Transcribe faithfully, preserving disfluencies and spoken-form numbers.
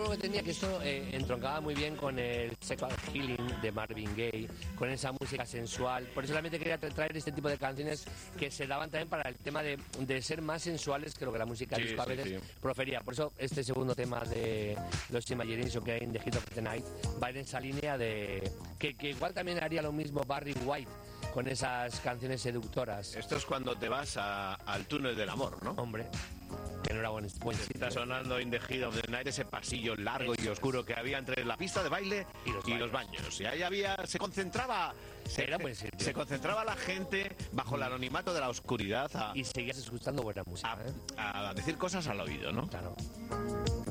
bueno que tenía que esto eh, entroncaba muy bien con el Sexual Healing de Marvin Gaye, con esa música sensual. Por eso solamente quería tra- traer este tipo de canciones que se daban también para el tema de, de ser más sensuales que lo que la música Sí, disco a sí, veces sí. profería. Por eso este segundo tema de los Imaginings o que en The Hit of the Night va en esa línea de que, que igual también haría lo mismo Barry White con esas canciones seductoras. Esto es cuando te vas a- al túnel del amor, ¿no? Hombre, que no era buen, buen sitio, Está ¿eh? sonando In the Heat of the Night, ese pasillo largo y oscuro que había entre la pista de baile Y los y los baños. Y ahí había, se concentraba, se, Era buen sitio. se concentraba la gente bajo el anonimato de la oscuridad a, Y seguías escuchando buena música, a, ¿eh? a decir cosas al oído, ¿no? Claro.